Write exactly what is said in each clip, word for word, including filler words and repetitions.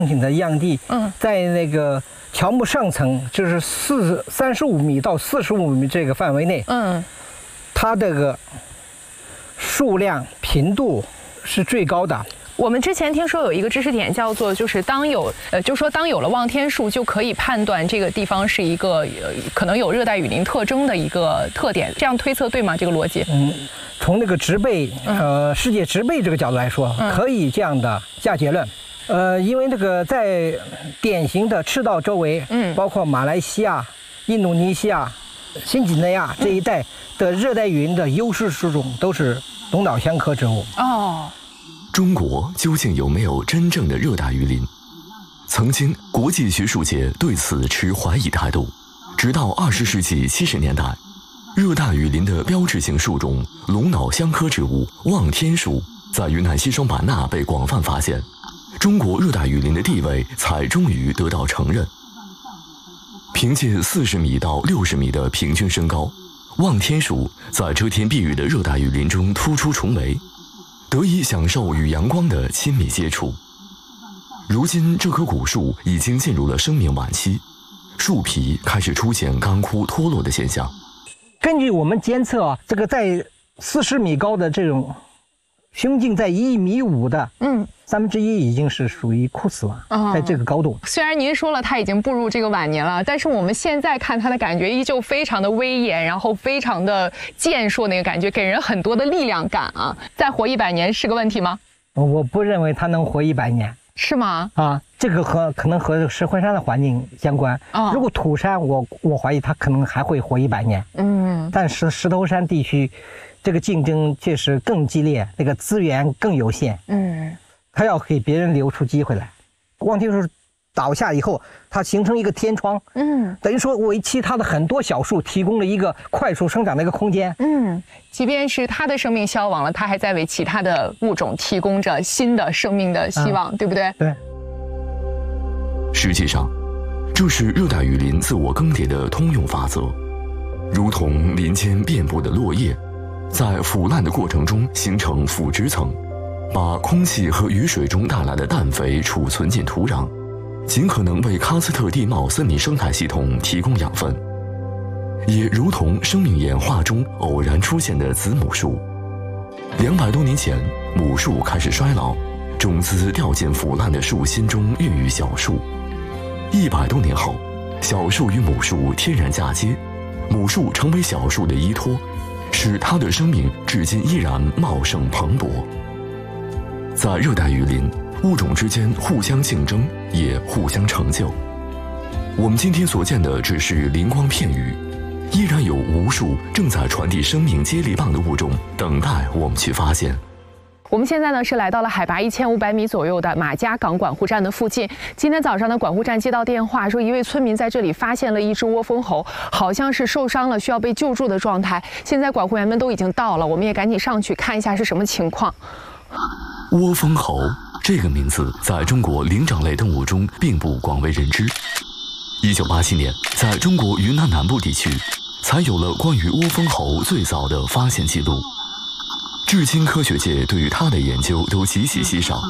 的样地，嗯，在那个乔木上层，就是四三十五米到四十五米这个范围内，嗯，它这个数量频度是最高的。 我们之前听说有一个知识点叫做，就是当有呃，就说当有了望天树，就可以判断这个地方是一个呃可能有热带雨林特征的一个特点。这样推测对吗？这个逻辑？ 嗯，从那个植被呃世界植被这个角度来说，嗯、可以这样的下结论。呃，因为那个在典型的赤道周围，嗯，包括马来西亚、印度尼西亚、新几内亚这一带的热带雨林的优势树种都是龙脑香科植物。哦。 中国究竟有没有真正的热带雨林？曾经，国际学术界对此持怀疑态度。直到二十世纪七十年代，热带雨林的标志性树种龙脑香科植物望天树在云南西双版纳被广泛发现，中国热带雨林的地位才终于得到承认。凭借四十米到六十米的平均身高，望天树在遮天蔽日的热带雨林中突出重围，得以享受与阳光的亲密接触。如今，这棵古树已经进入了生命晚期，树皮开始出现干枯脱落的现象。 根据我们监测啊，这个在四十米高的这种胸径在一米五的，嗯，三分之一已经是属于枯死了，哦、在这个高度。 虽然您说了它已经步入这个晚年了，但是我们现在看它的感觉依旧非常的威严，然后非常的健硕，那个感觉给人很多的力量感啊。再活一百年是个问题吗？ 我不认为它能活一百年。 是吗？ 啊，这个和可能和石灰山的环境相关。哦、如果土山，我我怀疑它可能还会活一百年。嗯，但是石头山地区，这个竞争确实更激烈，那个资源更有限。嗯，它要给别人留出机会来。望天树倒下以后，它形成一个天窗。嗯，等于说为其他的很多小树提供了一个快速生长的一个空间。嗯， 即便是它的生命消亡了，它还在为其他的物种提供着新的生命的希望，嗯、对不对？ 对。 实际上，这是热带雨林自我更迭的通用法则，如同林间遍布的落叶，在腐烂的过程中形成腐殖层，把空气和雨水中带来的氮肥储存进土壤，尽可能为喀斯特地貌森林生态系统提供养分。也如同生命演化中偶然出现的子母树，两百多年前，母树开始衰老，种子掉进腐烂的树心中孕育小树。一百多年后，小树与母树天然嫁接，母树成为小树的依托，使它的生命至今依然茂盛蓬勃。在热带雨林，物种之间互相竞争，也互相成就。我们今天所见的只是灵光片羽，依然有无数正在传递生命接力棒的物种等待我们去发现。 我们现在呢是来到了海拔一千五百米左右的马家港管护站的附近。今天早上呢，管护站接到电话，说一位村民在这里发现了一只窝蜂猴，好像是受伤了，需要被救助的状态。现在管护员们都已经到了，我们也赶紧上去看一下是什么情况。 窝蜂猴这个名字在中国灵长类动物中并不广为人知。一九八七年，在中国云南南部地区，才有了关于窝蜂猴最早的发现记录。至今，科学界对于它的研究都极其稀少。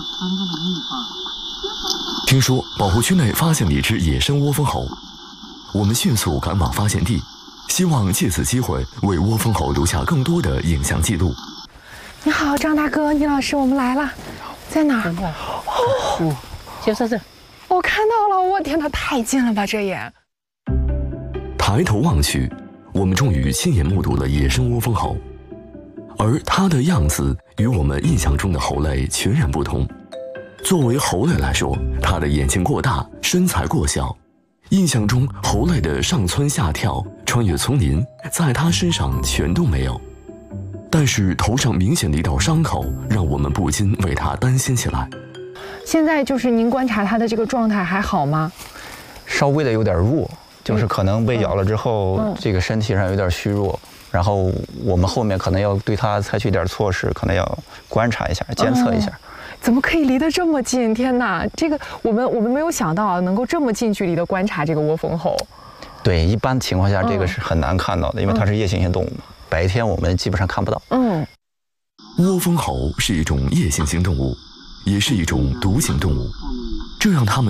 听说保护区内发现了一只野生窝蜂猴，我们迅速赶往发现地，希望借此机会为窝蜂猴留下更多的影像记录。 你好，张大哥，倪老师，我们来了，在哪儿？ 哦，就在这。 我看到了，我天哪，太近了吧，这也。 抬头望去，我们终于亲眼目睹了野生窝蜂猴。而它的样子与我们印象中的猴类全然不同。作为猴类来说，它的眼睛过大，身材过小。印象中猴类的上蹿下跳、穿越丛林，在它身上全都没有。但是头上明显的一道伤口，让我们不禁为它担心起来。 现在就是您观察它的这个状态还好吗？ 稍微的有点弱，就是可能被咬了之后，嗯、这个身体上有点虚弱。然后我们后面可能要对它采取点措施，可能要观察一下、监测一下。 哦、怎么可以离得这么近？天哪，这个我们我们没有想到能够这么近距离的观察这个窝蜂猴。 对，一般情况下这个是很难看到的，嗯、因为它是夜行性动物嘛，白天我们基本上看不到。嗯， 窝蜂猴是一种夜行性动物， 也是一种独行动物，这让它们